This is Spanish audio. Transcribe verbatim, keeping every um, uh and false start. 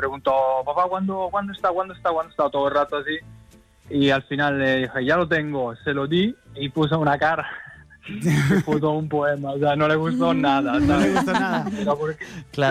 preguntó, papá, ¿cuándo, ¿cuándo está? ¿Cuándo está? ¿Cuándo está? Todo el rato así. Y al final le dije, ya lo tengo, se lo di y puso una cara. Y puso un poema, o sea, no le gustó nada. ¿sabes? No le gustó nada. Pero porque, Claro.